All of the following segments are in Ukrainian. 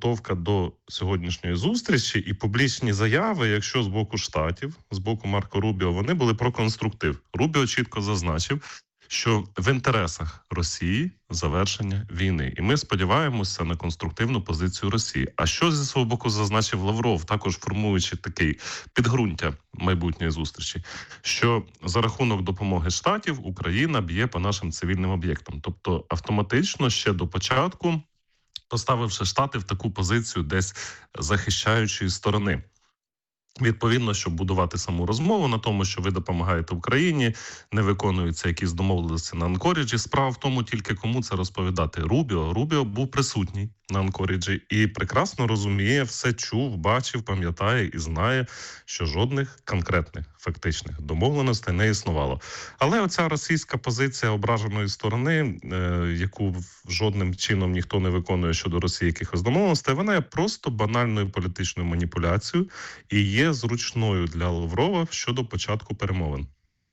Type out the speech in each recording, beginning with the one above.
підготовка до сьогоднішньої зустрічі і публічні заяви, якщо з боку Штатів, з боку Марко Рубіо, вони були про конструктив. Рубіо чітко зазначив, що в інтересах Росії завершення війни. І ми сподіваємося на конструктивну позицію Росії. А що зі свого боку зазначив Лавров, також формуючи такий підґрунтя майбутньої зустрічі, що за рахунок допомоги Штатів Україна б'є по нашим цивільним об'єктам. Тобто автоматично ще до початку поставивши Штати в таку позицію десь захищаючої сторони. Відповідно, щоб будувати саму розмову на тому, що ви допомагаєте Україні, не виконуються якісь домовленості на Анкоріджі. Справа в тому тільки, кому це розповідати. Рубіо. Рубіо був присутній на Анкоріджі і прекрасно розуміє, все чув, бачив, пам'ятає і знає, що жодних конкретних фактичних домовленостей не існувало. Але оця російська позиція ображеної сторони, яку жодним чином ніхто не виконує щодо Росії якихось домовленостей, вона є просто банальною політичною маніпуляцією і є зручною для Лаврова щодо початку перемовин.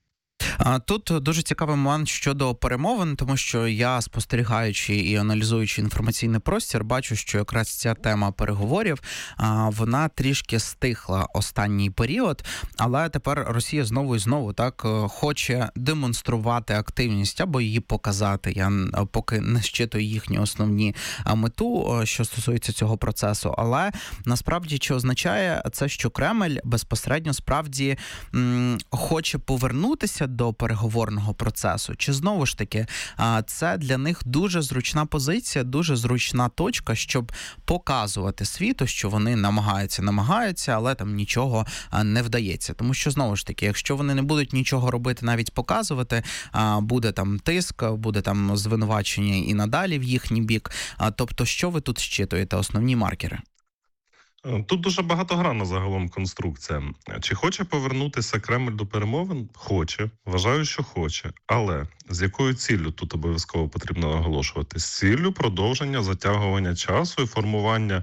Тут дуже цікавий момент щодо перемовин, тому що я, спостерігаючи і аналізуючи інформаційний простір, бачу, що якраз ця тема переговорів, вона трішки стихла останній період, але тепер Росія знову і знову так хоче демонструвати активність або її показати. Я поки не щитую їхню основні мету, що стосується цього процесу, але насправді чи означає це, що Кремль безпосередньо справді хоче повернутися до переговорного процесу? Чи знову ж таки це для них дуже зручна позиція, дуже зручна точка, щоб показувати світу, що вони намагаються, але там нічого не вдається. Тому що, знову ж таки, якщо вони не будуть нічого робити, навіть показувати, буде там тиск, буде там звинувачення і надалі в їхній бік. Тобто, що ви тут щитуєте, основні маркери? Тут дуже багатогранна загалом конструкція. Чи хоче повернутися Кремль до перемовин? Хоче. Вважаю, що хоче. Але з якою ціллю тут обов'язково потрібно наголошувати? З ціллю продовження, затягування часу і формування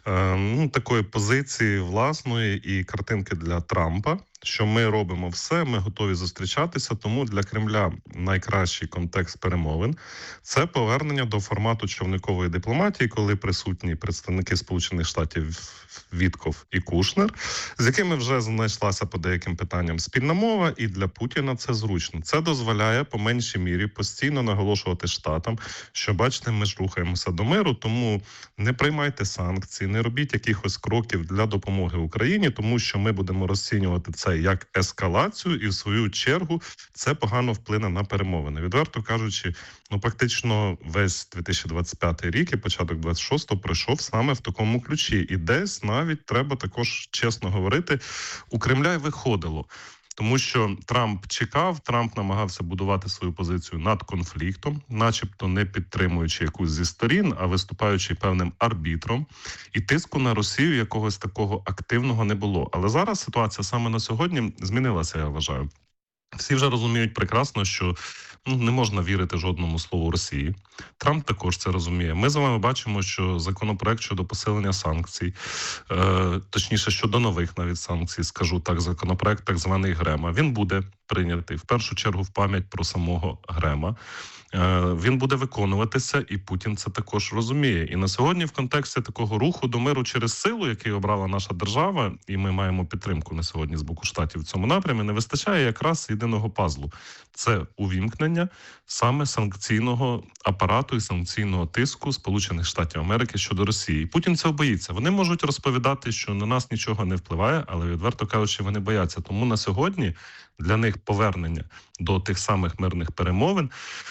такої позиції власної і картинки для Трампа, що ми робимо все, ми готові зустрічатися, тому для Кремля найкращий контекст перемовин – це повернення до формату човникової дипломатії, коли присутні представники Сполучених Штатів Вітков і Кушнер, з якими вже знайшлася по деяким питанням спільна мова, і для Путіна це зручно. Це дозволяє по меншій мірі постійно наголошувати Штатам, що, бачите, ми ж рухаємося до миру, тому не приймайте санкції, не робіть якихось кроків для допомоги Україні, тому що ми будемо розцінювати це як ескалацію, і в свою чергу це погано вплине на перемовини. Відверто кажучи, практично весь 2025 рік і початок 26-го пройшов саме в такому ключі. І десь навіть треба також чесно говорити, у Кремля й виходило. Тому що Трамп чекав, Трамп намагався будувати свою позицію над конфліктом, начебто не підтримуючи якусь зі сторін, а виступаючи певним арбітром. І тиску на Росію якогось такого активного не було. Але зараз ситуація саме на сьогодні змінилася, я вважаю. Всі вже розуміють прекрасно, що не можна вірити жодному слову Росії. Трамп також це розуміє. Ми з вами бачимо, що законопроект щодо посилення санкцій, точніше, щодо нових навіть санкцій, скажу так, законопроект так званий Грема, він буде прийнятий в першу чергу в пам'ять про самого Грема. Він буде виконуватися, і Путін це також розуміє. І на сьогодні в контексті такого руху до миру через силу, який обрала наша держава, і ми маємо підтримку на сьогодні з боку Штатів в цьому напрямі, не вистачає якраз єдиного пазлу. Це увімкнення саме санкційного апарату і санкційного тиску Сполучених Штатів Америки щодо Росії. Путін цього боїться. Вони можуть розповідати, що на нас нічого не впливає, але відверто кажучи, вони бояться. Тому на сьогодні для них повернення до тих самих мирних перемовин,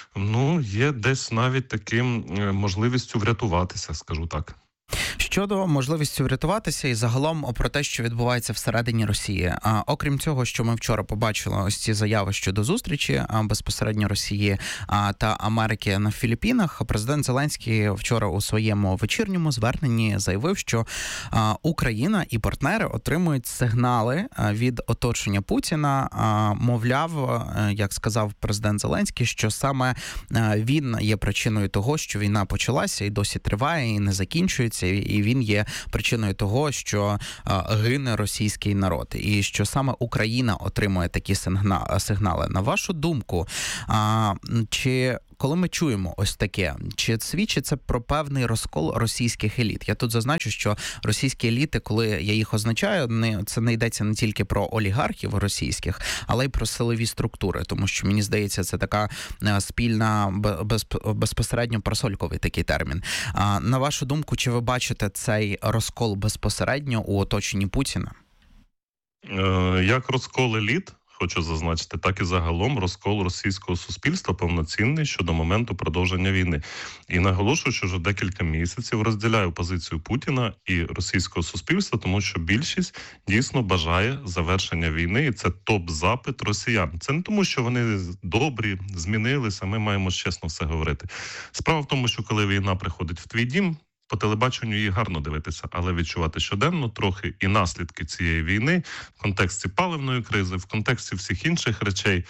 є десь навіть таким можливістю врятуватися, скажу так. Щодо можливості врятуватися і загалом про те, що відбувається всередині Росії. Окрім цього, що ми вчора побачили ось ці заяви щодо зустрічі безпосередньо Росії та Америки на Філіппінах, президент Зеленський вчора у своєму вечірньому зверненні заявив, що Україна і партнери отримують сигнали від оточення Путіна. Мовляв, як сказав президент Зеленський, що саме він є причиною того, що війна почалася і досі триває, і не закінчується, і він є причиною того, що гине російський народ, і що саме Україна отримує такі сигнали. На вашу думку, чи коли ми чуємо ось таке, чи свідчить це про певний розкол російських еліт? Я тут зазначу, що російські еліти, коли я їх означаю, це не йдеться не тільки про олігархів російських, але й про силові структури, тому що, мені здається, це така спільна, безпосередньо парасольковий такий термін. На вашу думку, чи ви бачите цей розкол безпосередньо у оточенні Путіна? Як розкол еліт, хочу зазначити, так і загалом розкол російського суспільства повноцінний щодо моменту продовження війни. І наголошую, що вже декілька місяців розділяю позицію Путіна і російського суспільства, тому що більшість дійсно бажає завершення війни, і це топ-запит росіян. Це не тому, що вони добрі, змінилися, ми маємо чесно все говорити. Справа в тому, що коли війна приходить в твій дім, по телебаченню її гарно дивитися, але відчувати щоденно трохи і наслідки цієї війни в контексті паливної кризи, в контексті всіх інших речей.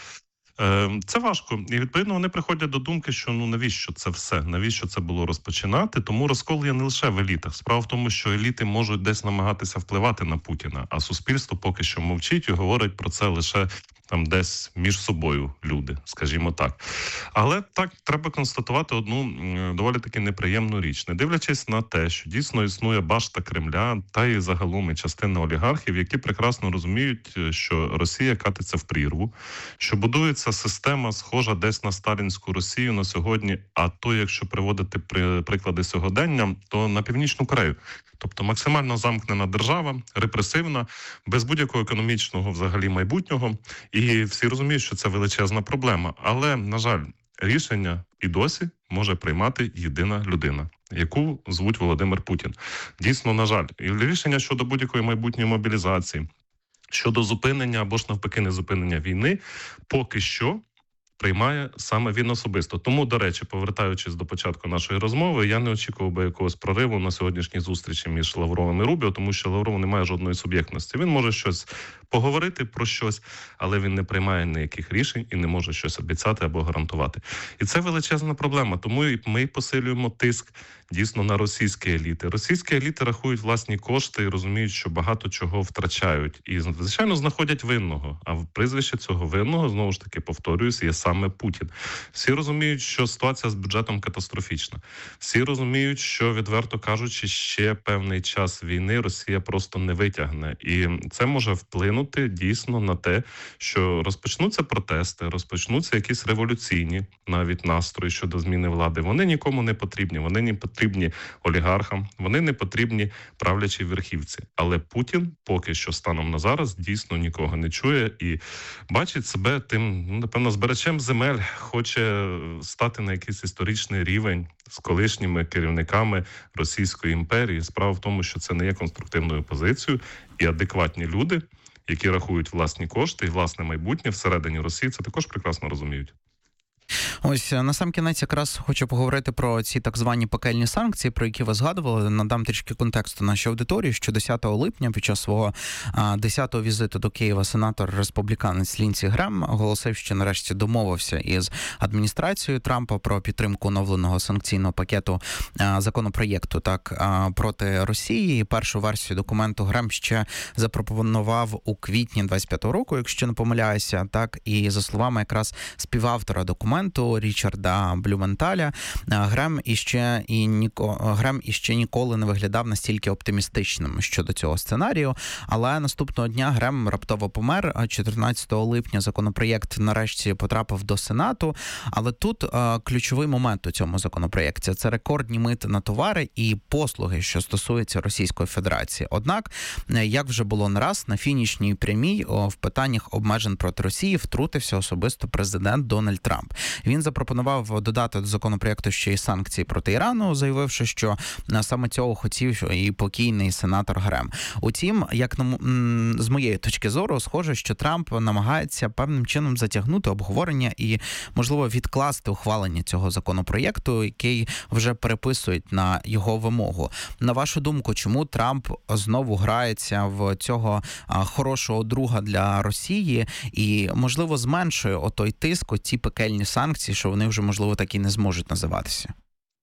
Це важко. І, відповідно, вони приходять до думки, що навіщо це все? Навіщо це було розпочинати? Тому розкол є не лише в елітах. Справа в тому, що еліти можуть десь намагатися впливати на Путіна, а суспільство поки що мовчить і говорить про це лише там десь між собою люди, скажімо так. Але так, треба констатувати одну доволі таки неприємну річ. Не дивлячись на те, що дійсно існує башта Кремля, та і загалом і частина олігархів, які прекрасно розуміють, що Росія катиться в прірву, що будується система, схожа десь на сталінську Росію на сьогодні, а то, якщо приводити приклади сьогодення, то на Північну Корею. Тобто максимально замкнена держава, репресивна, без будь-якого економічного взагалі майбутнього. І всі розуміють, що це величезна проблема. Але, на жаль, рішення і досі може приймати єдина людина, яку звуть Володимир Путін. Дійсно, на жаль, і рішення щодо будь-якої майбутньої мобілізації, щодо зупинення або ж навпаки не зупинення війни, поки що приймає саме він особисто. Тому, до речі, повертаючись до початку нашої розмови, я не очікував би якогось прориву на сьогоднішній зустрічі між Лавровим і Рубіо, тому що Лавров не має жодної суб'єктності. Він може щось поговорити про щось, але він не приймає ніяких рішень і не може щось обіцяти або гарантувати. І це величезна проблема. Тому ми посилюємо тиск дійсно на російські еліти. Російські еліти рахують власні кошти і розуміють, що багато чого втрачають. І, звичайно, знаходять винного. А в прізвище цього винного, знову ж таки, повторююсь, є саме Путін. Всі розуміють, що ситуація з бюджетом катастрофічна. Всі розуміють, що, відверто кажучи, ще певний час війни Росія просто не витягне. І це може вплинути дійсно на те, що розпочнуться протести, розпочнуться якісь революційні навіть настрої щодо зміни влади. Вони нікому не потрібні. Вони не потрібні олігархам, вони не потрібні правлячій верхівці. Але Путін поки що станом на зараз дійсно нікого не чує і бачить себе тим, напевно, збирачем земель, хоче стати на якийсь історичний рівень з колишніми керівниками Російської імперії. Справа в тому, що це не є конструктивною позицією, і адекватні люди, які рахують власні кошти і власне майбутнє всередині Росії, це також прекрасно розуміють. Ось, насамкінець якраз хочу поговорити про ці так звані пекельні санкції, про які ви згадували. Надам трішки контексту нашій аудиторії, що 10 липня під час свого 10-го візиту до Києва сенатор-республіканець Лінсі Грем оголосив, що нарешті домовився із адміністрацією Трампа про підтримку оновленого санкційного пакету законопроєкту проти Росії. Першу версію документу Грем ще запропонував у квітні 25-го року, якщо не помиляюся, так, і за словами якраз співавтора документу Річарда Блюменталя, Грем іще ніколи не виглядав настільки оптимістичним щодо цього сценарію, але наступного дня Грем раптово помер. 14 липня законопроєкт нарешті потрапив до Сенату, але тут ключовий момент у цьому законопроєкті – це рекордні мити на товари і послуги, що стосуються Російської Федерації. Однак, як вже було не раз, на фінішній прямій в питаннях обмежень проти Росії втрутився особисто президент Дональд Трамп. Він запропонував додати до законопроєкту ще й санкції проти Ірану, заявивши, що саме цього хотів і покійний сенатор Грем. Утім, як з моєї точки зору, схоже, що Трамп намагається певним чином затягнути обговорення і, можливо, відкласти ухвалення цього законопроєкту, який вже переписують на його вимогу. На вашу думку, чому Трамп знову грається в цього хорошого друга для Росії і, можливо, зменшує отой тиск, ці пекельні санкції, що вони вже, можливо, так і не зможуть називатися?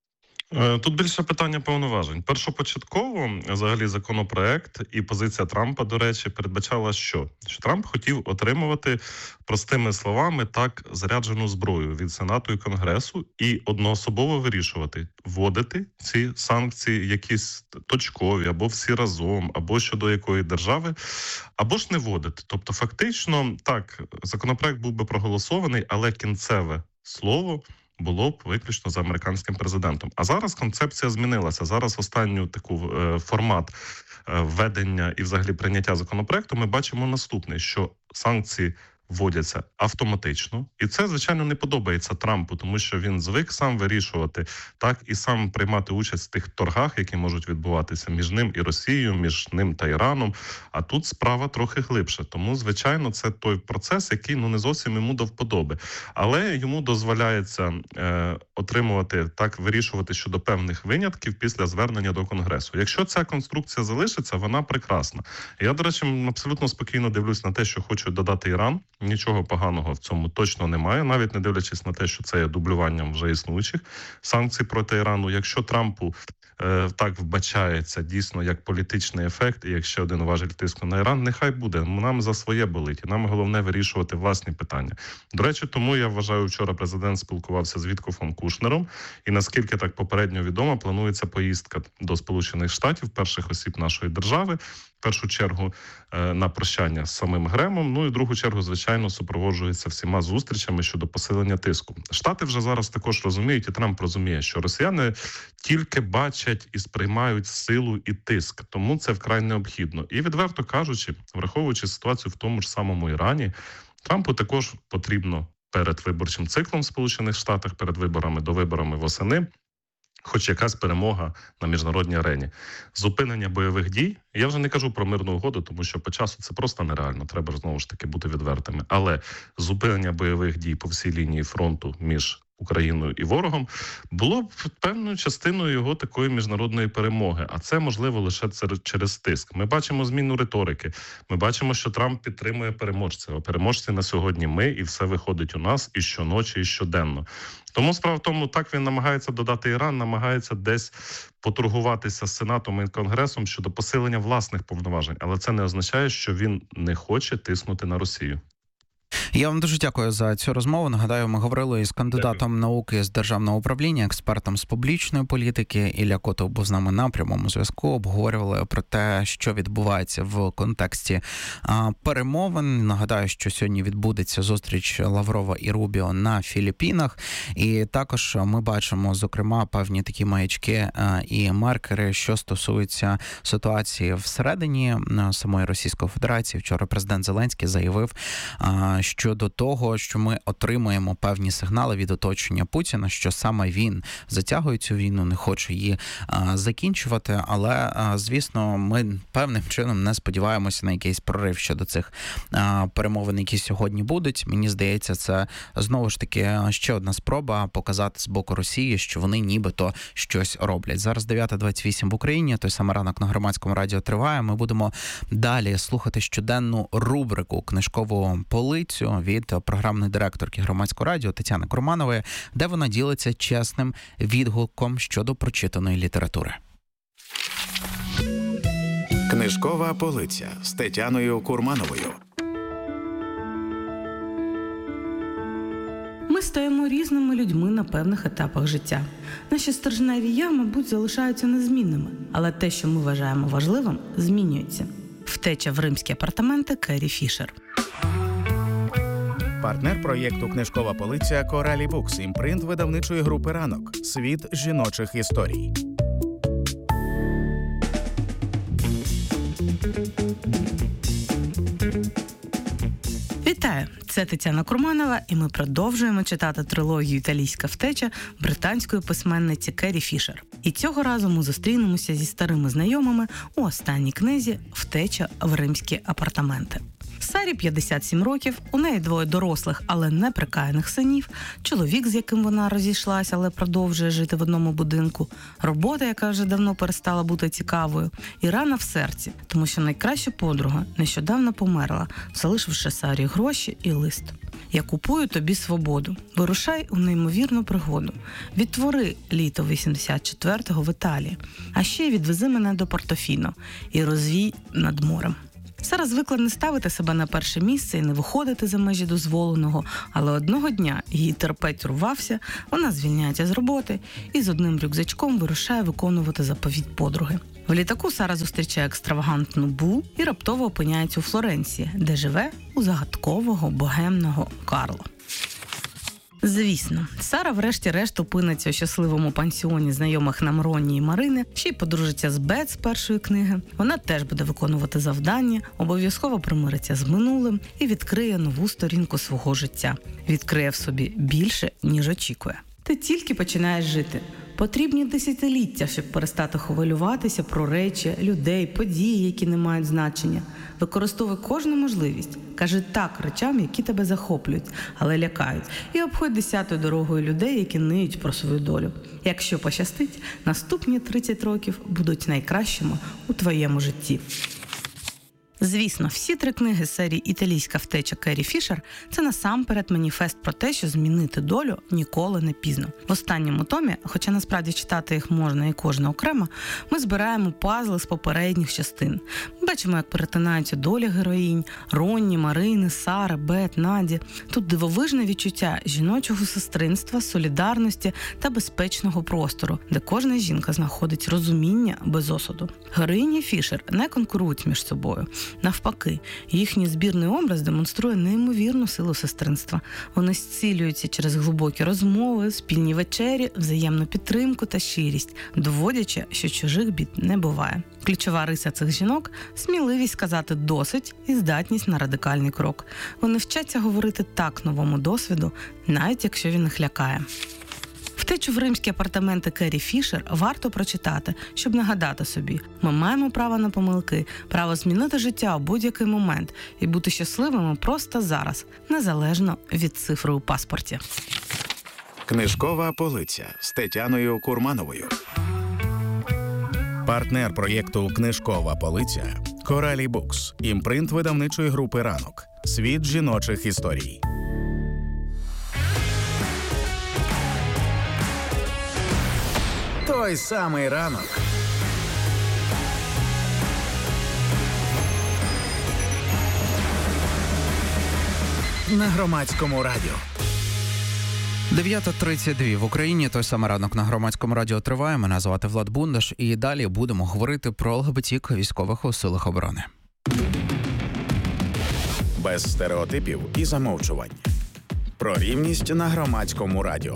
Тут більше питання повноважень. Першопочатково, взагалі, законопроект і позиція Трампа, до речі, передбачала що Трамп хотів отримувати, простими словами, так, заряджену зброю від Сенату і Конгресу і одноособово вирішувати, вводити ці санкції якісь точкові, або всі разом, або щодо якої держави, або ж не вводити. Тобто, фактично, так, законопроект був би проголосований, але кінцеве слово було б виключно за американським президентом. А зараз концепція змінилася. Зараз останню таку формат введення і взагалі прийняття законопроекту ми бачимо наступний, що санкції вводяться автоматично. І це, звичайно, не подобається Трампу, тому що він звик сам вирішувати, так, і сам приймати участь в тих торгах, які можуть відбуватися між ним і Росією, між ним та Іраном. А тут справа трохи глибше. Тому, звичайно, це той процес, який не зовсім йому до вподоби. Але йому дозволяється отримувати, так, вирішувати щодо певних винятків після звернення до Конгресу. Якщо ця конструкція залишиться, вона прекрасна. Я, до речі, абсолютно спокійно дивлюсь на те, що хоче додати Іран. Нічого поганого в цьому точно немає, навіть не дивлячись на те, що це є дублюванням вже існуючих санкцій проти Ірану. Якщо Трампу так вбачається дійсно як політичний ефект, і як ще один важіль тиску на Іран, нехай буде. Нам за своє болить, і нам головне вирішувати власні питання. До речі, тому я вважаю, вчора президент спілкувався з Віткофом Кушнером, і наскільки так попередньо відомо, планується поїздка до Сполучених Штатів, перших осіб нашої держави, в першу чергу на прощання з самим Гремом, ну і в другу чергу, звичайно, супроводжується всіма зустрічами щодо посилення тиску. Штати вже зараз також розуміють, і Трамп розуміє, що росіяни тільки бачать і сприймають силу і тиск, тому це вкрай необхідно. І відверто кажучи, враховуючи ситуацію в тому ж самому Ірані, Трампу також потрібно перед виборчим циклом в Сполучених Штатах, перед виборами до виборами восени, хоч якась перемога на міжнародній арені. Зупинення бойових дій, я вже не кажу про мирну угоду, тому що по часу це просто нереально, треба ж знову ж таки бути відвертими. Але зупинення бойових дій по всій лінії фронту між Україною і ворогом було б певною частиною його такої міжнародної перемоги. А це можливо лише через тиск. Ми бачимо зміну риторики. Ми бачимо, що Трамп підтримує переможців. А переможці на сьогодні ми, і все виходить у нас і щоночі, і щоденно. Тому справа в тому, так він намагається додати Іран, намагається десь поторгуватися з Сенатом і Конгресом щодо посилення власних повноважень. Але це не означає, що він не хоче тиснути на Росію. Я вам дуже дякую за цю розмову. Нагадаю, ми говорили із кандидатом науки з державного управління, експертом з публічної політики. Ілля Котов був з нами на прямому зв'язку. Обговорювали про те, що відбувається в контексті перемовин. Нагадаю, що сьогодні відбудеться зустріч Лаврова і Рубіо на Філіппінах. І також ми бачимо, зокрема, певні такі маячки і маркери, що стосуються ситуації всередині самої Російської Федерації. Вчора президент Зеленський заявив щодо того, що ми отримуємо певні сигнали від оточення Путіна, що саме він затягує цю війну, не хоче її закінчувати, але, звісно, ми певним чином не сподіваємося на якийсь прорив щодо цих перемовин, які сьогодні будуть. Мені здається, це знову ж таки ще одна спроба показати з боку Росії, що вони нібито щось роблять. Зараз 9:28 в Україні, той самий ранок на Громадському радіо триває. Ми будемо далі слухати щоденну рубрику «Книжкову полицю» від програмної директорки Громадського радіо Тетяни Курманової, де вона ділиться чесним відгуком щодо прочитаної літератури. Книжкова полиця з Тетяною Курмановою. Ми стаємо різними людьми на певних етапах життя. Наші стержневі «я», мабуть, залишаються незмінними, але те, що ми вважаємо важливим, змінюється. Втеча в римські апартаменти Керрі Фішер. Партнер проєкту «Книжкова полиця» Коралі Букс, імпринт видавничої групи «Ранок». Світ жіночих історій. Вітаю! Це Тетяна Курманова, і ми продовжуємо читати трилогію «Італійська втеча» британської письменниці Керрі Фішер. І цього разу ми зустрінемося зі старими знайомими у останній книзі «Втеча в римські апартаменти». Сарі 57 років, у неї 2 дорослих, але неприкаяних синів, чоловік, з яким вона розійшлася, але продовжує жити в одному будинку, робота, яка вже давно перестала бути цікавою, і рана в серці, тому що найкраща подруга нещодавно померла, залишивши Сарі гроші і лист. «Я купую тобі свободу. Вирушай у неймовірну пригоду. Відтвори літо 84-го в Італії. А ще відвези мене до Портофіно і розвій над морем». Сара звикла не ставити себе на перше місце і не виходити за межі дозволеного, але одного дня її терпець урвався, вона звільняється з роботи і з одним рюкзачком вирушає виконувати заповідь подруги. В літаку Сара зустрічає екстравагантну Бу і раптово опиняється у Флоренції, де живе у загадкового богемного Карло. Звісно, Сара врешті-решт опиниться у щасливому пансіоні знайомих нам Ронні і Марини, ще й подружиться з Бет з першої книги. Вона теж буде виконувати завдання, обов'язково примириться з минулим і відкриє нову сторінку свого життя. Відкриє в собі більше, ніж очікує. Ти тільки починаєш жити. Потрібні десятиліття, щоб перестати хвилюватися про речі, людей, події, які не мають значення. Використовуй кожну можливість. Кажи так речам, які тебе захоплюють, але лякають. І обходь 10-ю дорогою людей, які ниють про свою долю. Якщо пощастить, наступні 30 років будуть найкращими у твоєму житті. Звісно, всі 3 книги серії «Італійська втеча» Керрі Фішер – це насамперед маніфест про те, що змінити долю ніколи не пізно. В останньому томі, хоча насправді читати їх можна і кожна окремо, ми збираємо пазли з попередніх частин. Ми бачимо, як перетинаються долі героїнь – Ронні, Марини, Сари, Бет, Наді. Тут дивовижне відчуття жіночого сестринства, солідарності та безпечного простору, де кожна жінка знаходить розуміння без осуду. Героїні Фішер не конкурують між собою. Навпаки, їхній збірний образ демонструє неймовірну силу сестринства. Вони зцілюються через глибокі розмови, спільні вечері, взаємну підтримку та щирість, доводячи, що чужих бід не буває. Ключова риса цих жінок – сміливість сказати «досить» і здатність на радикальний крок. Вони вчаться говорити «так» новому досвіду, навіть якщо він їх лякає. «Втечу в римські апартаменти» Керрі Фішер варто прочитати, щоб нагадати собі, ми маємо право на помилки, право змінити життя у будь-який момент і бути щасливими просто зараз, незалежно від цифри у паспорті. Книжкова полиця з Тетяною Курмановою. Партнер проєкту «Книжкова полиця» Коралі Букс. Імпринт видавничої групи «Ранок». Світ жіночих історій. Той самий ранок. На Громадському радіо. 9:32 в Україні. Той самий ранок на Громадському радіо триває. Мене звати Влад Бундаш. І далі будемо говорити про ЛГБТ військових у силах оборони. Без стереотипів і замовчувань. Про рівність на Громадському радіо.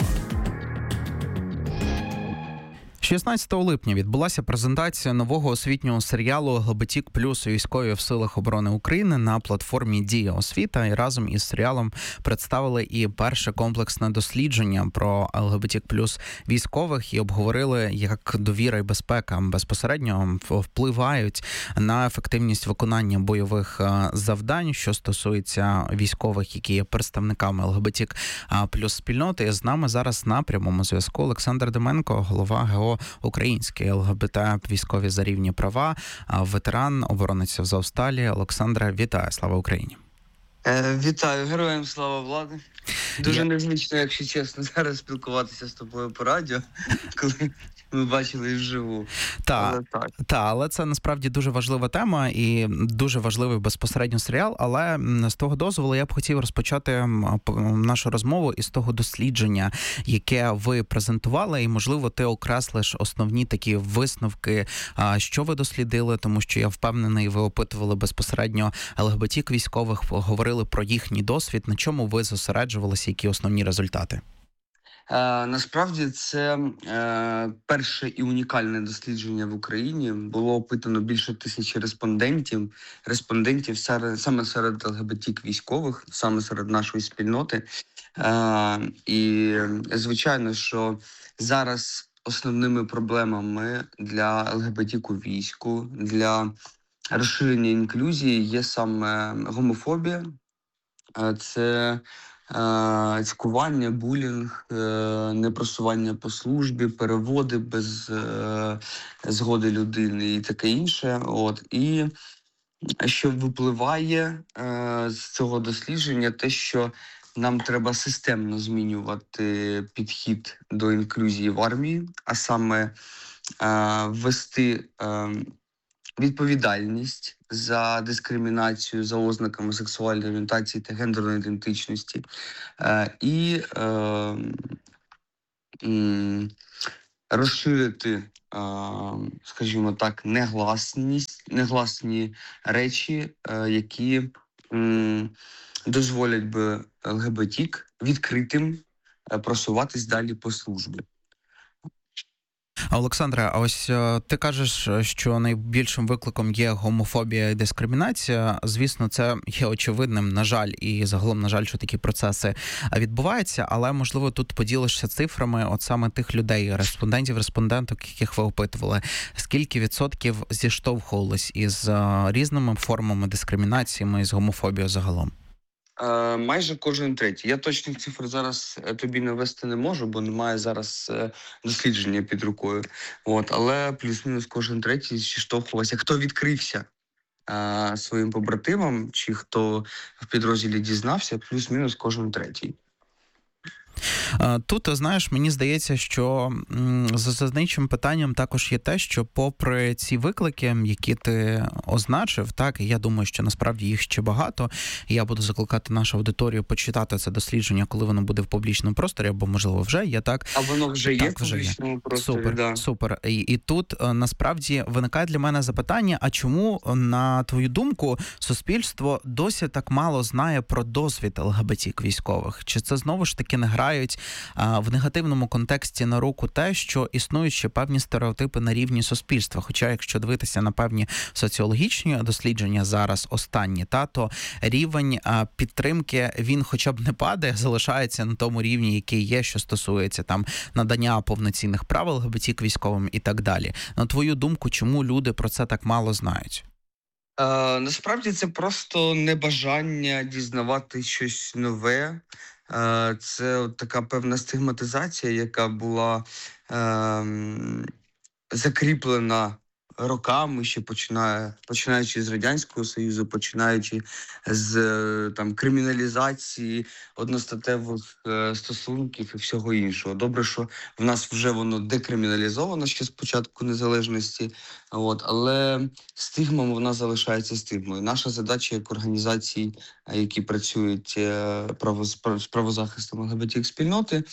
16 липня відбулася презентація нового освітнього серіалу «ЛГБТ плюс військові в силах оборони України» на платформі «Дія освіта». І разом із серіалом представили і перше комплексне дослідження про ЛГБТ плюс військових і обговорили, як довіра і безпека безпосередньо впливають на ефективність виконання бойових завдань, що стосується військових, які є представниками ЛГБТ плюс спільноти. З нами зараз на прямому зв'язку Олександр Деменко, голова ГО «Українські ЛГБТ військові за рівні права», ветеран, оборонець Азовсталі. Олександре, вітаю, слава Україні. Вітаю, героям слава, Влади. Дуже незвично, якщо чесно, зараз спілкуватися з тобою по радіо, коли ми бачили вживу. Але це насправді дуже важлива тема і дуже важливий безпосередньо серіал. Але з того дозволу я б хотів розпочати нашу розмову із того дослідження, яке ви презентували, і, можливо, ти окреслиш основні такі висновки, що ви дослідили, тому що я впевнений, ви опитували безпосередньо ЛГБТ-військових, говорили про їхній досвід, на чому ви зосереджувалися, які основні результати? Насправді це перше і унікальне дослідження в Україні. Було опитано більше 1000 респондентів саме серед ЛГБТ-військових, саме серед нашої спільноти. І звичайно, що зараз основними проблемами для ЛГБТ-війську, для розширення інклюзії є саме гомофобія, це цькування, булінг, непросування по службі, переводи без згоди людини і таке інше. І що випливає з цього дослідження, те, що нам треба системно змінювати підхід до інклюзії в армії, а саме ввести відповідальність за дискримінацію за ознаками сексуальної орієнтації та гендерної ідентичності, і розширити, скажімо так, негласні речі, які дозволять би ЛГБТік відкритим просуватись далі по службі. Олександре, а ось ти кажеш, що найбільшим викликом є гомофобія і дискримінація. Звісно, це є очевидним, на жаль, і загалом, на жаль, що такі процеси відбуваються, але, можливо, тут поділишся цифрами от саме тих людей, респонденток, яких ви опитували. Скільки відсотків зіштовхувались із різними формами дискримінації, з гомофобією загалом? Майже кожен третій. Я точних цифр зараз тобі навести не можу, бо немає зараз дослідження під рукою. Але плюс-мінус кожен третій зіштовхувався. Хто відкрився своїм побратимам, чи хто в підрозділі дізнався, плюс-мінус кожен третій. Тут, знаєш, мені здається, що зазничим питанням також є те, що попри ці виклики, які ти означив, так, і я думаю, що насправді їх ще багато, і я буду закликати нашу аудиторію почитати це дослідження, коли воно буде в публічному просторі, або, можливо, вже є, так? А воно вже є в публічному просторі, супер, да. Супер. І тут, насправді, виникає для мене запитання, а чому, на твою думку, суспільство досі так мало знає про досвід ЛГБТ військових? Чи це, знову ж таки, не грають в негативному контексті на руку те, що існують ще певні стереотипи на рівні суспільства. Хоча, якщо дивитися на певні соціологічні дослідження зараз останні, то рівень підтримки, він хоча б не падає, залишається на тому рівні, який є, що стосується там надання повноцінних прав ЛГБТ військовим і так далі. На твою думку, чому люди про це так мало знають? Насправді це просто небажання дізнавати щось нове. Це така певна стигматизація, яка була закріплена роками, ще починаючи з Радянського Союзу, починаючи з криміналізації одностатевих стосунків і всього іншого. Добре, що в нас вже воно декриміналізовано ще з початку незалежності, але стигма вона залишається стигмою. Наша задача як організацій, які працюють з правозахистом ЛГБТ-спільноти,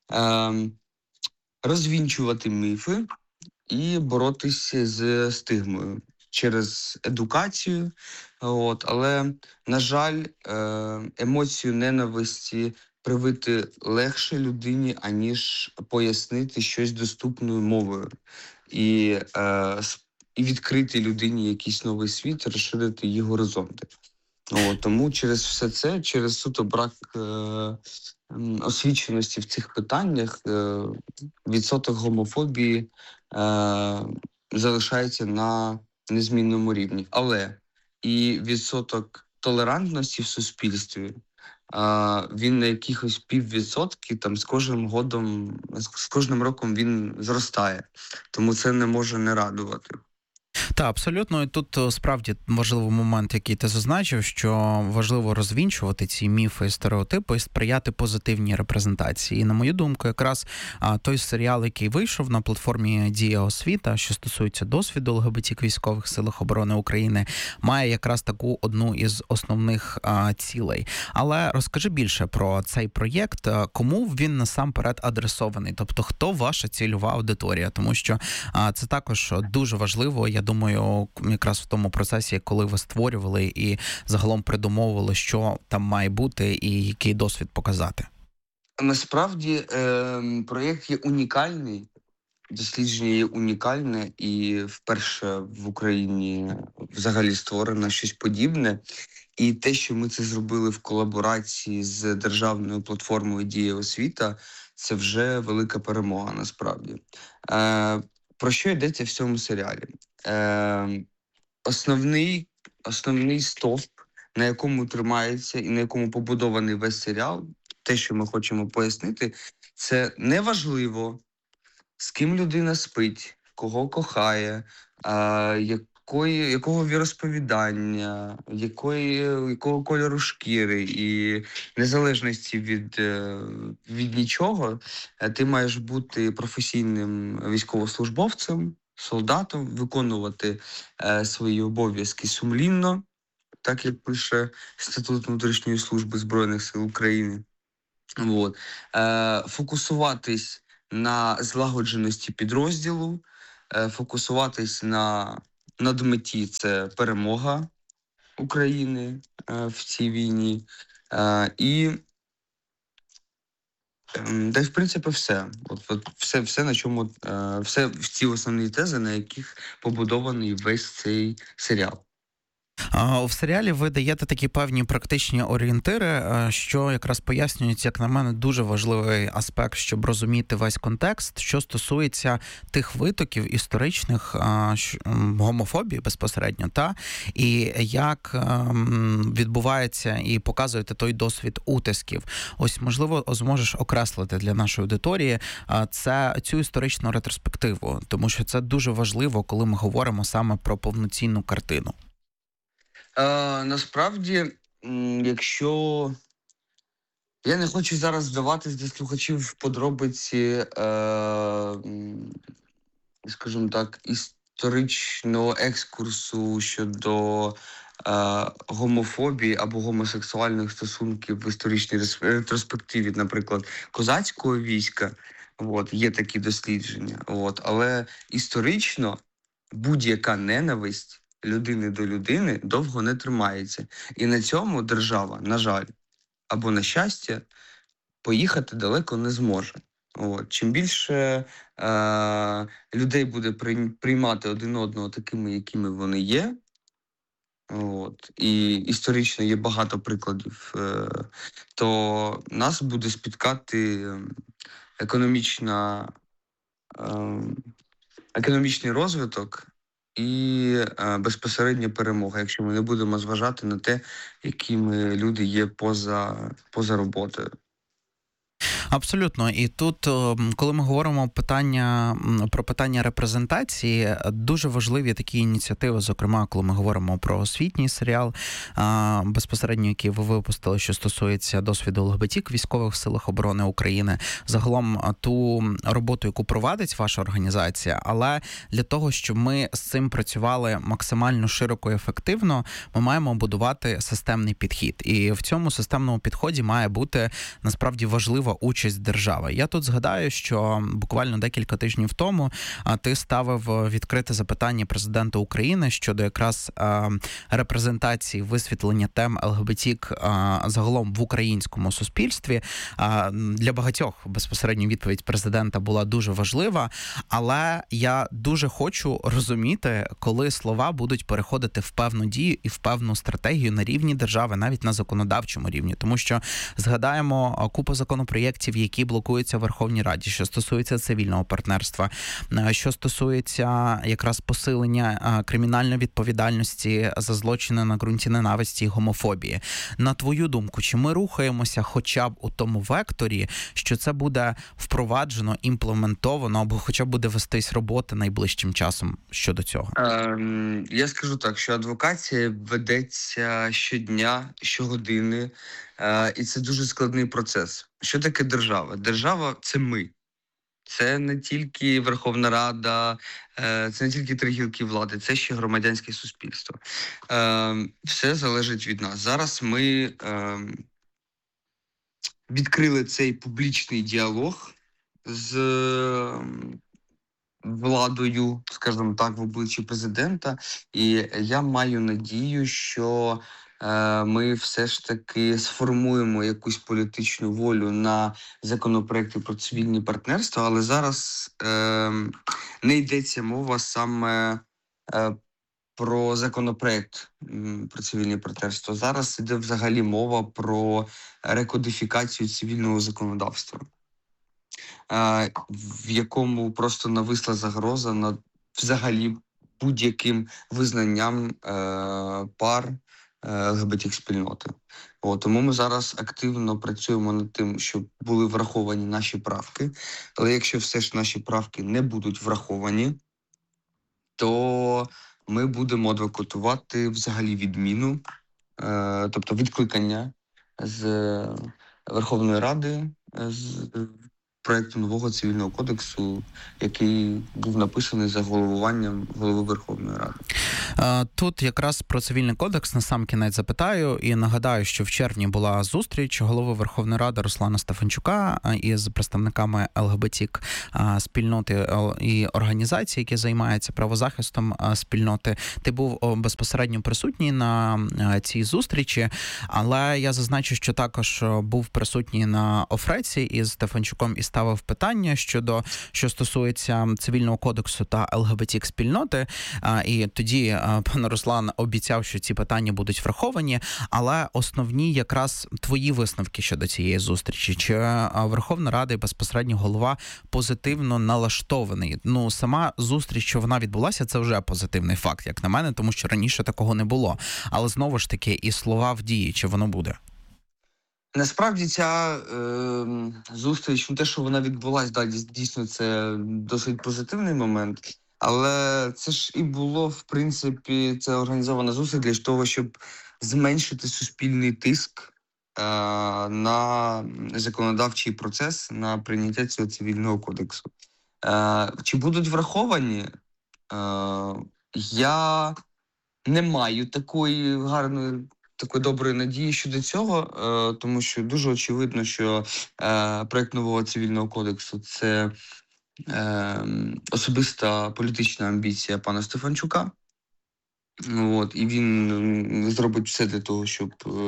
розвінчувати міфи і боротися з стигмою через едукацію. Але, на жаль, емоцію ненависті привити легше людині, аніж пояснити щось доступною мовою. І відкрити людині якийсь новий світ, розширити її горизонти. Тому через все це, через суто брак освіченості в цих питаннях, відсоток гомофобії залишається на незмінному рівні. Але і відсоток толерантності в суспільстві, він на якихось 0,5%, з кожним роком він зростає. Тому це не може не радувати. Так, абсолютно. І тут справді важливий момент, який ти зазначив, що важливо розвінчувати ці міфи і стереотипи і сприяти позитивній репрезентації. І, на мою думку, якраз той серіал, який вийшов на платформі «Дія освіта», що стосується досвіду ЛГБТ військових в Силах оборони України, має якраз таку одну із основних цілей. Але розкажи більше про цей проєкт, кому він насамперед адресований, тобто хто ваша цільова аудиторія, тому що це також дуже важливо, я думаю, якраз в тому процесі, коли ви створювали і загалом придумовували, що там має бути і який досвід показати. Насправді проєкт є унікальний, дослідження є унікальне і вперше в Україні взагалі створено щось подібне. І те, що ми це зробили в колаборації з державною платформою «Дія освіта», це вже велика перемога насправді. Про що йдеться в цьому серіалі? основний стовп, на якому тримається і на якому побудований весь серіал, те, що ми хочемо пояснити, це неважливо, з ким людина спить, кого кохає, якого віросповідання, якого кольору шкіри, і незалежності від нічого, ти маєш бути професійним військовослужбовцем, солдатом, виконувати свої обов'язки сумлінно, так як пише Статут внутрішньої служби Збройних сил України. От. Фокусуватись на злагодженості підрозділу, фокусуватись на надметі – це перемога України в цій війні. І та й в принципі все. Все, на чому, все в ці основні тези, на яких побудований весь цей серіал. В серіалі ви даєте такі певні практичні орієнтири, що якраз пояснюють, як на мене, дуже важливий аспект, щоб розуміти весь контекст, що стосується тих витоків історичних гомофобії безпосередньо, і як відбувається і показуєте той досвід утисків. Ось, можливо, зможеш окреслити для нашої аудиторії цю історичну ретроспективу, тому що це дуже важливо, коли ми говоримо саме про повноцінну картину. Насправді, якщо я не хочу зараз вдаватись до слухачів в подробиці, скажімо так, історичного екскурсу щодо гомофобії або гомосексуальних стосунків в історичній ретроспективі, наприклад, козацького війська, є такі дослідження, але історично будь-яка ненависть людини до людини довго не тримається. І на цьому держава, на жаль, або на щастя, поїхати далеко не зможе. Чим більше людей буде приймати один одного такими, якими вони є, і історично є багато прикладів, то нас буде спіткати економічний розвиток і безпосередня перемога, якщо ми не будемо зважати на те, якими люди є поза роботою. Абсолютно. І тут, коли ми говоримо про питання репрезентації, дуже важливі такі ініціативи, зокрема, коли ми говоримо про освітній серіал, безпосередньо, який ви випустили, що стосується досвіду ЛГБТ в військових силах оборони України, загалом ту роботу, яку провадить ваша організація, але для того, щоб ми з цим працювали максимально широко і ефективно, ми маємо будувати системний підхід. І в цьому системному підході має бути, насправді, важлива участь держави. Я тут згадаю, що буквально декілька тижнів тому ти ставив відкрите запитання президенту України щодо якраз репрезентації, висвітлення тем ЛГБТ загалом в українському суспільстві. Для багатьох безпосередньо відповідь президента була дуже важлива, але я дуже хочу розуміти, коли слова будуть переходити в певну дію і в певну стратегію на рівні держави, навіть на законодавчому рівні. Тому що згадаємо купу законопроєктів, які блокуються в Верховній Раді, що стосується цивільного партнерства, що стосується якраз посилення кримінальної відповідальності за злочини на ґрунті ненависті і гомофобії. На твою думку, чи ми рухаємося хоча б у тому векторі, що це буде впроваджено, імплементовано, або хоча б буде вестись робота найближчим часом щодо цього? Я скажу так, що адвокація ведеться щодня, щогодини, і це дуже складний процес. Що таке держава? Держава – це ми. Це не тільки Верховна Рада, це не тільки три гілки влади, це ще громадянське суспільство. Все залежить від нас. Зараз ми відкрили цей публічний діалог з владою, скажімо так, в обличчі президента. І я маю надію, що ми все ж таки сформуємо якусь політичну волю на законопроекти про цивільні партнерства, але зараз не йдеться мова саме про законопроект про цивільне партнерство. Зараз йде взагалі мова про рекодифікацію цивільного законодавства, в якому просто нависла загроза на взагалі будь-яким визнанням пар ЛГБТ-спільноти. Тому ми зараз активно працюємо над тим, щоб були враховані наші правки. Але якщо все ж наші правки не будуть враховані, то ми будемо адвокатувати взагалі відміну, тобто відкликання з Верховної Ради з проєкту нового цивільного кодексу, який був написаний за головуванням голови Верховної Ради. Тут якраз про цивільний кодекс насамкінець запитаю і нагадаю, що в червні була зустріч голови Верховної Ради Руслана Стефанчука із представниками ЛГБТ спільноти і організацій, які займаються правозахистом спільноти. Ти був безпосередньо присутній на цій зустрічі, але я зазначу, що також був присутній на Офреці із Стефанчуком і ставив питання що стосується цивільного кодексу та ЛГБТ-спільноти. І тоді пан Руслан обіцяв, що ці питання будуть враховані, але основні якраз твої висновки щодо цієї зустрічі. Чи Верховна Рада і безпосередньо голова позитивно налаштований? Сама зустріч, що вона відбулася, це вже позитивний факт, як на мене, тому що раніше такого не було. Але знову ж таки, і слова в дії, чи воно буде? Насправді ця зустріч, те, що вона відбулася, дійсно це досить позитивний момент. Але це ж і було, в принципі, це організована зустріч для того, щоб зменшити суспільний тиск на законодавчий процес, на прийняття цього цивільного кодексу. Чи будуть враховані? Я не маю такої доброї надії щодо цього, тому що дуже очевидно, що проєкт нового цивільного кодексу – це особиста політична амбіція пана Стефанчука. І він зробить все для того, щоб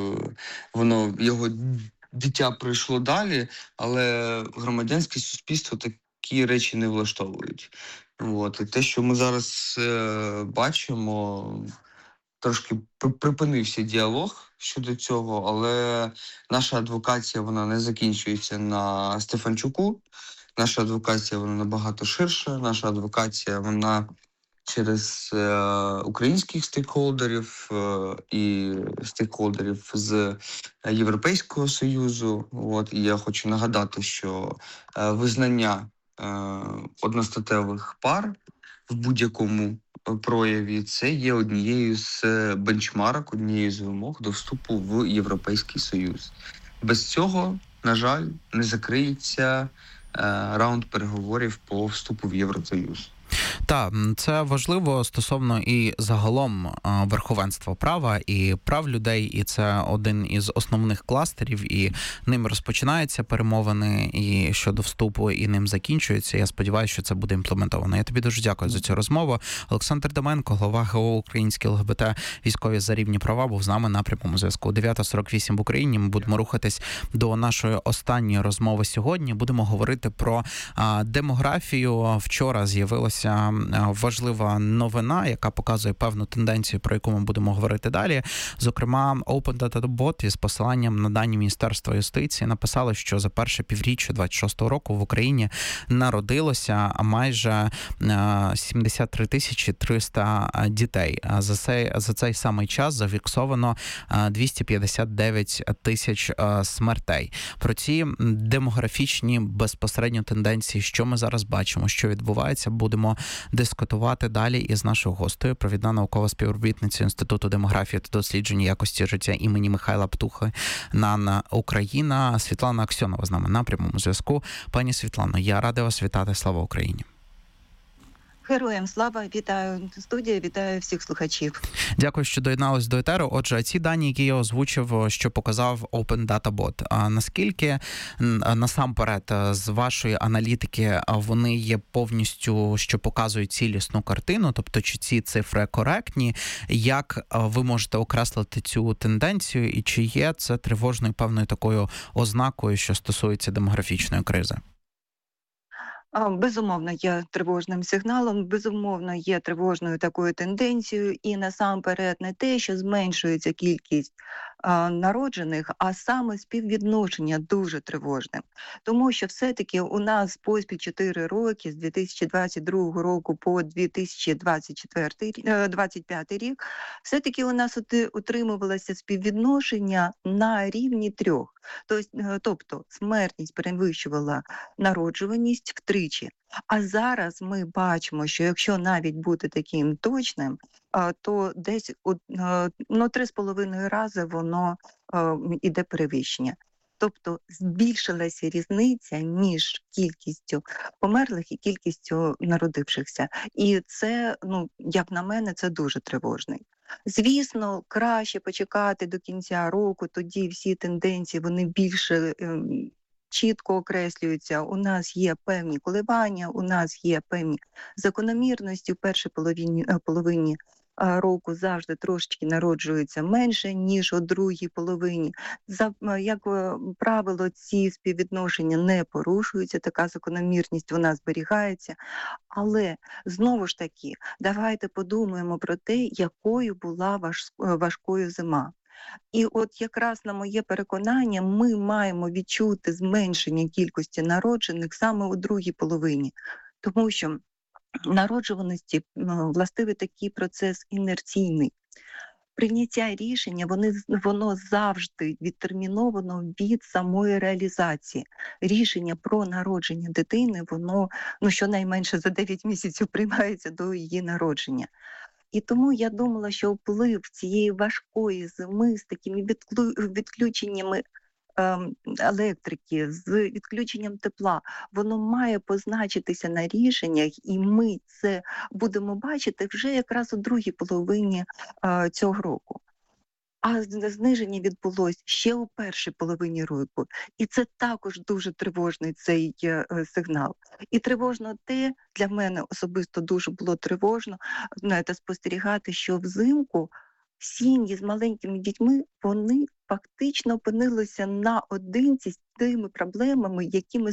його дитя пройшло далі, але громадянське суспільство такі речі не влаштовують. І те, що ми зараз бачимо, трошки припинився діалог щодо цього, але наша адвокація, вона не закінчується на Стефанчуку. Наша адвокація, вона набагато ширша. Наша адвокація, вона через українських стейкхолдерів і стейкхолдерів з Європейського Союзу. І я хочу нагадати, що визнання одностатевих пар в будь-якому прояві це є однією з бенчмарок, однією з вимог до вступу в Європейський Союз. Без цього, на жаль, не закриється раунд переговорів по вступу в Євросоюз. Так, це важливо стосовно і загалом верховенства права і прав людей, і це один із основних кластерів, і ним розпочинаються перемовини і щодо вступу, і ним закінчується. Я сподіваюся, що це буде імплементовано. Я тобі дуже дякую за цю розмову. Олександр Доменко, голова ГО «Українські ЛГБТ військові за рівні права», був з нами на прямому зв'язку. 9:48 в Україні. Ми будемо рухатись до нашої останньої розмови сьогодні. Будемо говорити про демографію. Вчора з'явилася важлива новина, яка показує певну тенденцію, про яку ми будемо говорити далі. Зокрема, Open Data Bot із посиланням на дані Міністерства юстиції написали, що за перше півріччя 26-го року в Україні народилося майже 73 300 дітей. За цей самий час зафіксовано 259 тисяч смертей. Про ці демографічні безпосередньо тенденції, що ми зараз бачимо, що відбувається, будемо дискутувати далі із нашою гостею, провідна наукова співробітниця Інституту демографії та досліджень якості життя імені Михайла Птухи НАН Україна. Світлана Аксьонова з нами на прямому зв'язку. Пані Світлано, я радий вас вітати. Слава Україні! Героям слава, вітаю студію, вітаю всіх слухачів. Дякую, що доєдналися до етеру. Отже, ці дані, які я озвучив, що показав Open Data Bot, а наскільки насамперед з вашої аналітики вони є повністю, що показують цілісну картину, тобто чи ці цифри коректні, як ви можете окреслити цю тенденцію і чи є це тривожною певною такою ознакою, що стосується демографічної кризи? Безумовно, є тривожним сигналом, безумовно, є тривожною такою тенденцією, і насамперед не те, що зменшується кількість народжених, а саме співвідношення дуже тривожне. Тому що все-таки у нас поспіль 4 роки, з 2022 року по 2025 рік, все-таки у нас утримувалося співвідношення на рівні 3. Тобто смертність перевищувала народжуваність втричі. А зараз ми бачимо, що якщо навіть бути таким точним, то десь 3,5 рази воно іде перевищення. Тобто збільшилася різниця між кількістю померлих і кількістю народившихся. І це, як на мене, це дуже тривожно. Звісно, краще почекати до кінця року, тоді всі тенденції, вони більше чітко окреслюються. У нас є певні коливання, у нас є певні закономірності. В першій половині року завжди трошечки народжується менше, ніж у другій половині. Як правило, ці співвідношення не порушуються, така закономірність вона зберігається. Але, знову ж таки, давайте подумаємо про те, якою була важкою зима. І от якраз на моє переконання, ми маємо відчути зменшення кількості народжених саме у другій половині. Тому що народжуваності властивий такий процес інерційний. Прийняття рішення, воно завжди відтерміновано від самої реалізації. Рішення про народження дитини, воно щонайменше за 9 місяців приймається до її народження. І тому я думала, що вплив цієї важкої зими з такими відключеннями електрики, з відключенням тепла, воно має позначитися на рішеннях, і ми це будемо бачити вже якраз у другій половині цього року. А зниження відбулося ще у першій половині року. І це також дуже тривожний цей сигнал. І тривожно те, для мене особисто дуже було тривожно, спостерігати, що взимку сім'ї з маленькими дітьми, вони фактично опинилися наодинці з тими проблемами, якими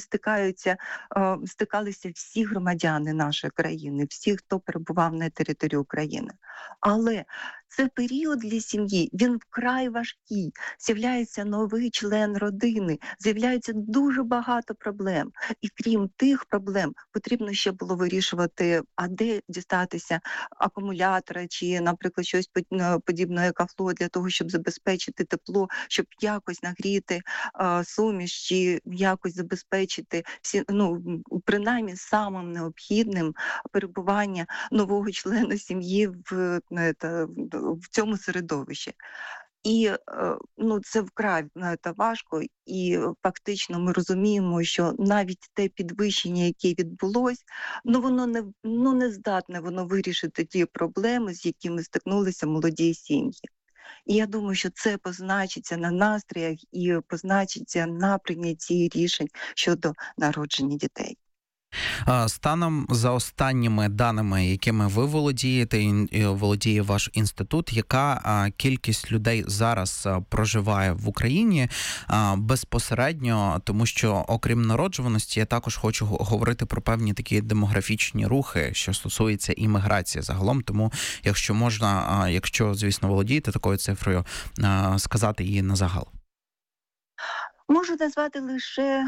стикалися всі громадяни нашої країни, всі, хто перебував на території України. Але це період для сім'ї, він вкрай важкий. З'являється новий член родини, з'являється дуже багато проблем. І крім тих проблем, потрібно ще було вирішувати, а де дістатися акумулятора чи, наприклад, щось подібне екофло для того, щоб забезпечити тепло, щоб якось нагріти суміш чи якось забезпечити принаймні самим необхідним перебування нового члена сім'ї в цьому середовищі. І це вкрай важко, і фактично ми розуміємо, що навіть те підвищення, яке відбулось, воно не здатне вирішити ті проблеми, з якими стикнулися молоді сім'ї. І я думаю, що це позначиться на настріях і позначиться на прийнятті рішень щодо народження дітей. Станом за останніми даними, якими ви володієте і володіє ваш інститут, яка кількість людей зараз проживає в Україні безпосередньо, тому що окрім народжуваності, я також хочу говорити про певні такі демографічні рухи, що стосується імміграції загалом, тому якщо можна, якщо, звісно, володієте такою цифрою, сказати її на загал. Можу назвати лише,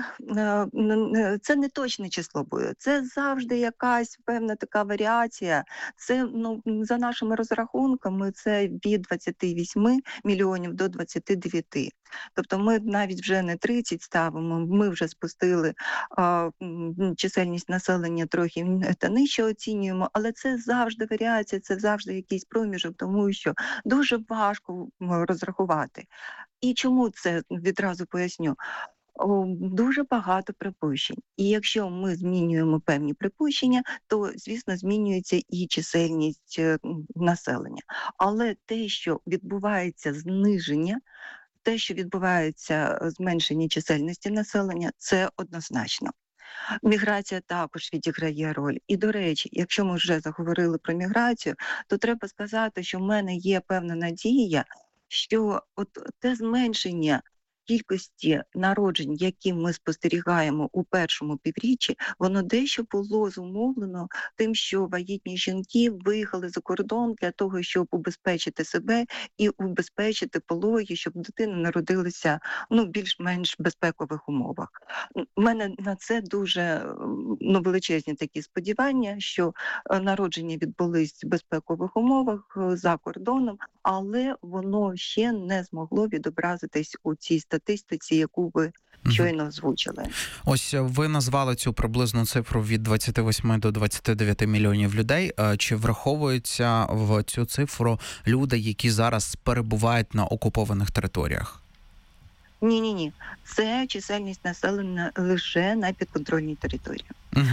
це не точне число буде, це завжди якась певна така варіація. Це, за нашими розрахунками, це від 28 мільйонів до 29. Тобто ми навіть вже не 30 ставимо, ми вже спустили чисельність населення трохи нижче оцінюємо, але це завжди варіація, це завжди якийсь проміжок, тому що дуже важко розрахувати. І чому це, відразу поясню. Дуже багато припущень. І якщо ми змінюємо певні припущення, то, звісно, змінюється і чисельність населення. Але те, що відбувається зниження, те, що відбувається зменшення чисельності населення, це однозначно. Міграція також відіграє роль. І, до речі, якщо ми вже заговорили про міграцію, то треба сказати, що в мене є певна надія, що от те зменшення кількості народжень, які ми спостерігаємо у першому півріччі, воно дещо було зумовлено тим, що вагітні жінки виїхали за кордон для того, щоб убезпечити себе і убезпечити пологи, щоб дитина народилася більш-менш безпекових умовах. У мене на це дуже величезні такі сподівання, що народження відбулись в безпекових умовах за кордоном, але воно ще не змогло відобразитись у цій статистиці, яку ви щойно озвучили. Ось ви назвали цю приблизну цифру від 28 до 29 мільйонів людей. Чи враховуються в цю цифру люди, які зараз перебувають на окупованих територіях? Ні. Це чисельність населення лише на підконтрольній території.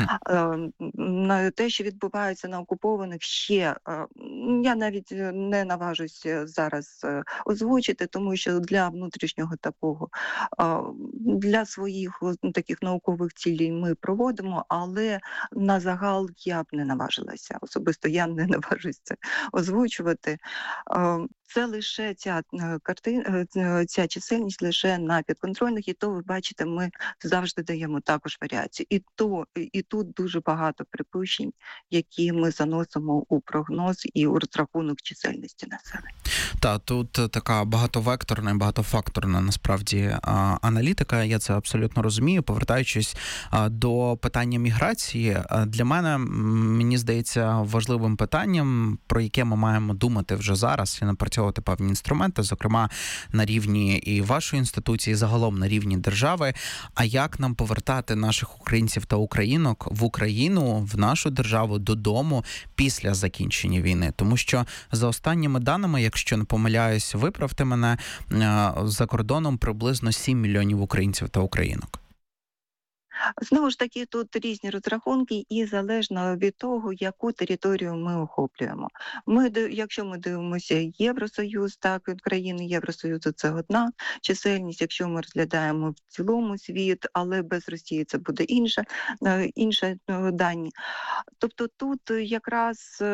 На те, що відбувається на окупованих, ще я навіть не наважуся зараз озвучити, тому що для внутрішнього такого, для своїх таких наукових цілей ми проводимо, але на загал я б не наважилася. Особисто я не наважусь це озвучувати. Це лише ця чисельність лише на підконтрольних, і то, ви бачите, ми завжди даємо також варіацію. І тут дуже багато припущень, які ми заносимо у прогноз і у розрахунок чисельності населення. Тут така багатовекторна і багатофакторна, насправді, аналітика, я це абсолютно розумію. Повертаючись до питання міграції, для мене, мені здається, важливим питанням, про яке ми маємо думати вже зараз і напрацьовувати певні інструменти, зокрема на рівні і вашої інституції, загалом на рівні держави, а як нам повертати наших українців та українок в Україну, в нашу державу, додому після закінчення війни. Тому що за останніми даними, якщо не помиляюсь, виправте мене, за кордоном приблизно 7 мільйонів українців та українок. Знову ж таки, тут різні розрахунки і залежно від того, яку територію ми охоплюємо. Якщо ми дивимося Євросоюз, так, країни Євросоюзу це одна чисельність, якщо ми розглядаємо в цілому світ, але без Росії це буде інше дані. Тобто тут якраз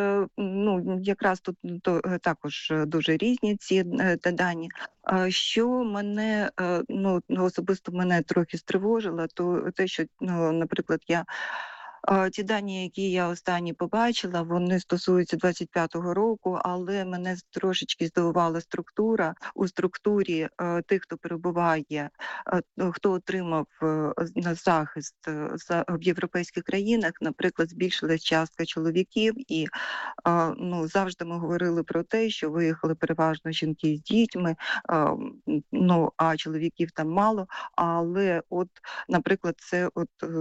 тут також дуже різні ці дані. Що мене, особисто мене трохи стривожило, то те, що, наприклад, ті дані, які я останні побачила, вони стосуються 25-го року, але мене трошечки здивувала структура. У структурі тих, хто перебуває, хто отримав захист в європейських країнах, наприклад, збільшилась частка чоловіків, і завжди ми говорили про те, що виїхали переважно жінки з дітьми, а чоловіків там мало, але наприклад, це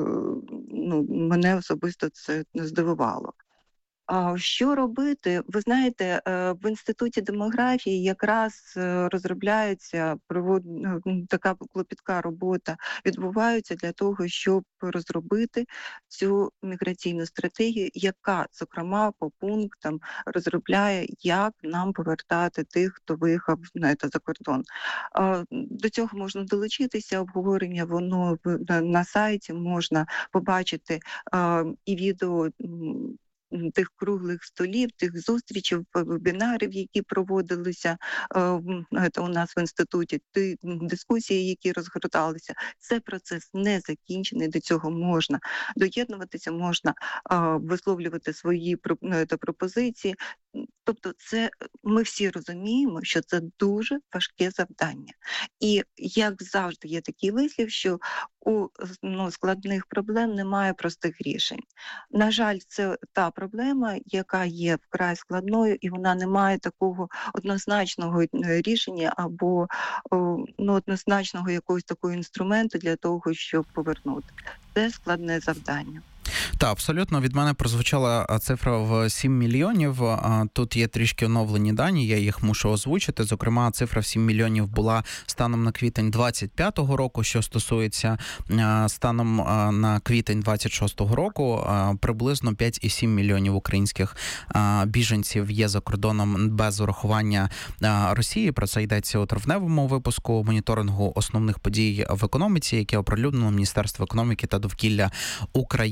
мене особисто це здивувало. Що робити? Ви знаєте, в Інституті демографії якраз розробляється, така клопітка робота відбувається для того, щоб розробити цю міграційну стратегію, яка, зокрема, по пунктам розробляє, як нам повертати тих, хто виїхав за кордон. До цього можна долучитися, обговорення, воно на сайті, можна побачити і відео тих круглих столів, тих зустрічей, вебінарів, які проводилися у нас в інституті, ті дискусії, які розгорталися. Це процес не закінчений, до цього можна доєднуватися, можна висловлювати свої пропозиції. Тобто ми всі розуміємо, що це дуже важке завдання. І, як завжди, є такий вислів, що у складних проблем немає простих рішень. На жаль, це та проблема, яка є вкрай складною, і вона не має такого однозначного рішення або однозначного якогось такого інструменту для того, щоб повернути. Це складне завдання. Так, абсолютно. Від мене прозвучала цифра в 7 мільйонів. Тут є трішки оновлені дані, я їх мушу озвучити. Зокрема, цифра в 7 мільйонів була станом на квітень 25-го року, що стосується станом на квітень 26-го року. Приблизно 5,7 мільйонів українських біженців є за кордоном без урахування Росії. Про це йдеться у травневому випуску моніторингу основних подій в економіці, яке оприлюднило Міністерство економіки та довкілля України.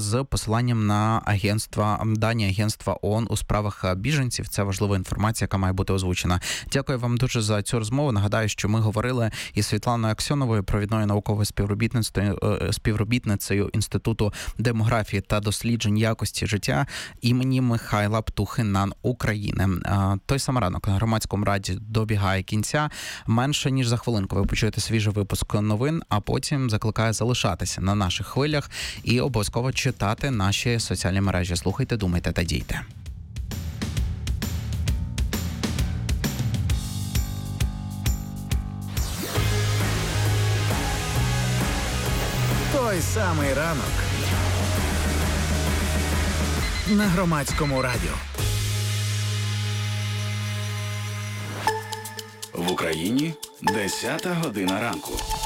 з посиланням на дані агентства ООН у справах біженців. Це важлива інформація, яка має бути озвучена. Дякую вам дуже за цю розмову. Нагадаю, що ми говорили із Світланою Аксьоновою, провідною науковою співробітницею Інституту демографії та досліджень якості життя імені Михайла Птухи НАН України. Той самий ранок на Громадському раді добігає кінця. Менше ніж за хвилинку ви почуєте свіжий випуск новин, а потім закликаю залишатися на наших хвилях і обов'язково читати наші соціальні мережі. Слухайте, думайте та дійте. Той самий ранок на Громадському радіо. В Україні 10 година ранку.